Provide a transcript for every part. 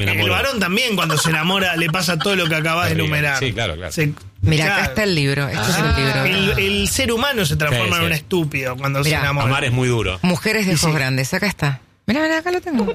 El varón también, cuando se enamora, le pasa todo lo que acabas de enumerar. Sí, claro. Mira, acá está el libro. Este es el libro. El ser humano se transforma en un estúpido cuando se enamora. Amar es muy duro. Mujeres de ojos grandes. Acá está. Mira, acá lo tengo.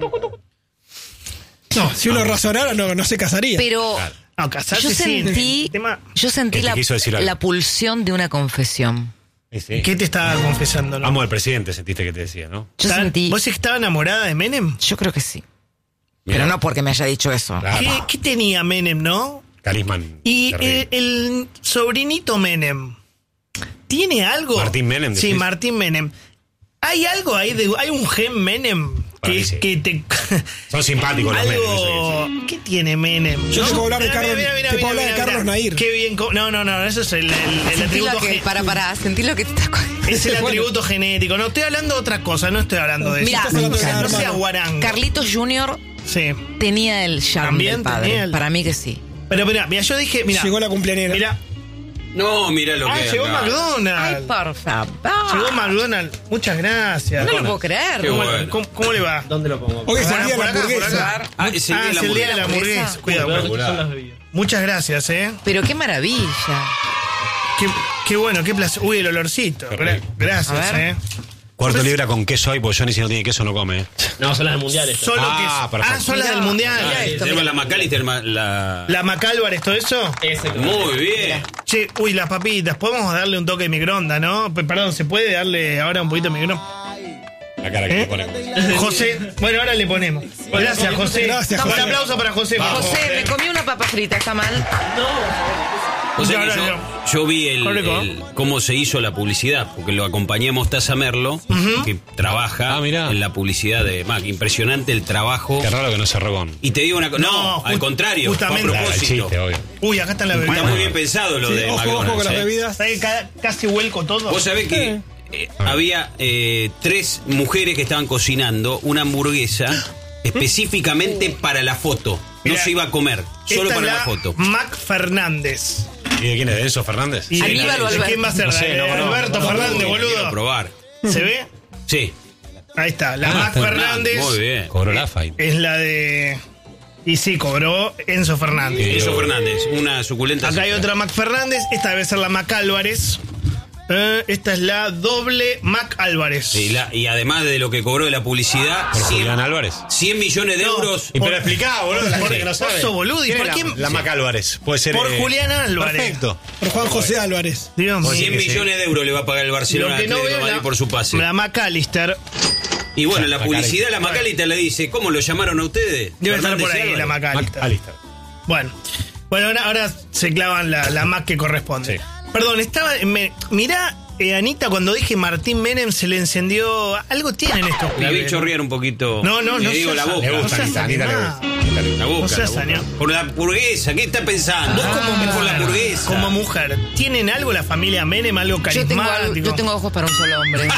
No, si uno razonara, no se casaría. Pero No, casarse yo sí. sentí la pulsión de una confesión. Sí. ¿Qué te estaba confesando? ¿No? Amo al presidente, sentiste que te decía, ¿no? Yo sentí... ¿Vos estabas enamorada de Menem? Yo creo que sí. Mirá. Pero no porque me haya dicho eso. Claro. ¿Qué tenía Menem, no? Carisma. Y el sobrinito Menem, ¿tiene algo? Martín Menem, Sí, decís. Martín Menem. ¿Hay algo ahí hay un gen Menem que te... Son simpáticos los Menem. algo... ¿Qué tiene Menem? Yo te puedo hablar de Mira, Carlos, mira, te puedo hablar de mira, Carlos Nair. Qué bien... No, eso es el Sentí atributo lo que... genético. Sentí lo que te está... Es el atributo genético. No estoy hablando de otra cosa, no estoy hablando de Mira, eso. hablando de No nada, sea hermano. guarango. Carlitos Jr. Sí. tenía el charme También del padre. tenía el- Para mí que sí. Pero mira, yo dije... Mira, Llegó la cumpleañera. Mira. No, mira lo que Llegó acá. McDonald's. Ay, por favor. Llegó McDonald's. Muchas gracias. No lo puedo creer. Qué bueno. ¿Cómo le va? ¿Dónde lo pongo? Hoy es el día de Por la acá, por hamburguesa. acá. Es el día de la es el día de la hamburguesa. hamburguesa. Cuidado. ¿Qué son las bebidas? Muchas gracias, Pero qué maravilla. Qué bueno, qué placer. Uy, el olorcito. Gracias, A ver. Cuarto libra con queso hay, porque Johnny si no tiene queso no come. No, son las del mundial estas. Solo perfecto. que son las del mundial. Mirá esto, Tenemos mirá. la McAllister, la... La McAlvarez, todo eso. Ese Muy bien. Che, uy, las papitas. Podemos darle un toque de microondas, ¿no? Perdón, ¿se puede darle ahora un poquito de microondas? La cara que le ponemos. José, bueno, ahora le ponemos. Gracias, José. Gracias, Un José. aplauso para José, por favor. José, me comí una papa frita, ¿está mal? O sea No, que no, yo vi Correcto. cómo se hizo la publicidad, porque lo acompañé a Mostaza Merlo, que trabaja mirá. en la publicidad de Mac. Impresionante el trabajo. Qué raro que no cerró con. Y te digo una cosa. No, al contrario, fue a justamente. Claro, el propósito. chiste, obvio. Uy, acá están las Está bebidas. muy bien pensado lo de Ojo McDonald's. con las ¿eh? bebidas. ¿Sabes que casi vuelco todo? Vos sabés que había 3 mujeres que estaban cocinando una hamburguesa específicamente para la foto. No Mirá, se iba a comer, solo Esta para es la foto. Mac Fernández. ¿Y de quién es? ¿De Enzo Fernández? ¿Y de Aníbal o quién va a ser? No sé, no, Alberto no, Fernández, Quiero boludo. probar. ¿Se ve? Sí. Ahí está, la Mac Fernández. Muy bien. Cobró la fight. Es la de... Y sí, cobró Enzo Fernández. Eso Fernández, una suculenta. Acá hay cifra. otra Mac Fernández. Esta debe ser la Mac Álvarez. Esta es la doble Mac Álvarez. Y además de lo que cobró de la publicidad, Por Julián Álvarez. 100 millones de euros. Y pero explicá, boludo, la Por- gente que no sabe. Oso, boludo, ¿y ¿Quién por es quién? La Mac Álvarez. Puede ser. Por Julián Álvarez. Perfecto. Por Juan José Álvarez. Dios mío. 100 millones de euros le va a pagar el Barcelona Lo que no Atlético de veo Madrid la, por su pase. la McAllister. Y bueno, la McAllister. publicidad, la McAllister le dice, ¿cómo lo llamaron a ustedes? Debe estar Fernández por y ahí la Álvarez. McAllister. Alistair. Bueno, ahora se clavan la Mac que corresponde. Sí. Perdón, mirá, Anita, cuando dije Martín Menem se le encendió... Algo tienen estos La vi pibes, ¿no? chorrear un poquito. No, le digo seas la boca. Le gusta, No seas Anita le animado. gusta. La boca. No seas la boca. año. Por la hamburguesa, ¿qué está pensando? Vos como Es mujer, por la hamburguesa. como mujer, ¿tienen algo la familia Menem, algo carismático? Yo tengo ojos para un solo hombre.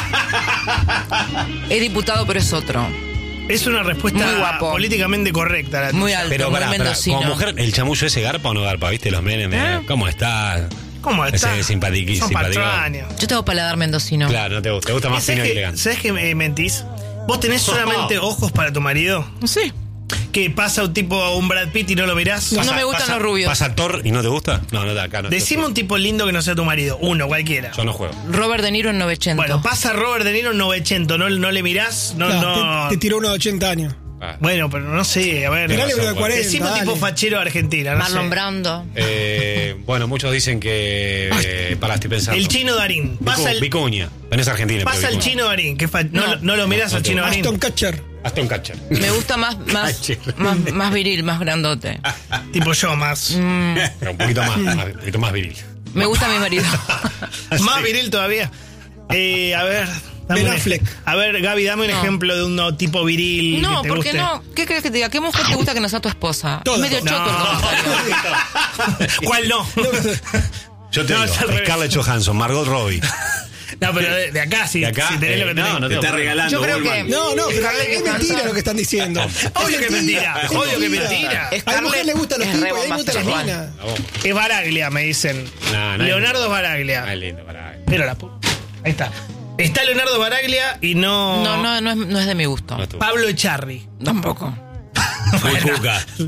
Es diputado, pero es otro. Es una respuesta Muy guapo. políticamente correcta. La Muy tuya. alto, Pero muy pará, mendocino. como mujer, ¿el chamullo ese garpa o no garpa? ¿Viste? Los Menem. ¿Cómo está? ¿Cómo está? Ese simpatiquísimo. Son patraños. Yo tengo paladar mendocino. Claro, no te gusta. Te gusta más fino y elegante. ¿Sabes que mentís? ¿Vos tenés solamente ojos para tu marido? Sí. ¿Que pasa un tipo, un Brad Pitt y no lo mirás? No me gustan los rubios. ¿Pasa Thor y no te gusta? No, no, acá no. Decime un tipo lindo que no sea tu marido. Uno, cualquiera. Yo no juego. Robert De Niro en 900. Bueno, pasa Robert De Niro en 900. ¿No le mirás? No, Claro, no. Te tiró uno de 80 años. Bueno, pero no sé, a ver. Tirale uno de Decime 40. Decime un dale. tipo fachero de Argentina, no Marlon sé. Brando. Bueno, muchos dicen que. Pará, estoy pensando. El Chino Darín. Pasa el, Vicuña. No es argentino. pasa pero el Vicuña. Chino Darín. No lo mirás al Chino Darín. Aston Catcher. Aston Catcher. Me gusta más viril, más grandote. Tipo yo, más. Pero un poquito un poquito más viril. Me gusta mi marido. Más viril todavía. A ver. dame Ben un- Affleck. A ver, Gaby, dame un No. ejemplo de un tipo viril. No, que te porque guste. no. ¿Qué crees que te diga? ¿Qué mujer te gusta que no sea tu esposa? Todas. Medio choto el comentario. ¿Cuál no? Yo te No, digo, es al revés. Scarlett Johansson, Margot Robbie. No, pero de acá sí. De acá, si tenés lo que tenés. no Te está regalando. Yo creo Goldman. que- No, pero Scarlett es mentira Johansson. lo que están diciendo. Obvio que es mentira. Es Obvio que es mentira. mentira. Es- A la mujer le gustan los es tipos re y a mí me gustan las bomba minas. Es Baraglia, me dicen. No, no es Leonardo lindo. Baraglia. Ah, es lindo, pará. Pero la ahí está. Está Leonardo Baraglia y no. No es de mi gusto. No estuvo. Pablo Echarri. Tampoco. Muy cuca.